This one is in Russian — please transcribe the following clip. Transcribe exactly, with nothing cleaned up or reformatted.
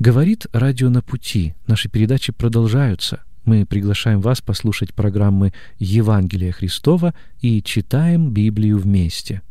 Говорит радио «На пути». Наши передачи продолжаются. Мы приглашаем вас послушать программы «Евангелие Христова» и «Читаем Библию вместе».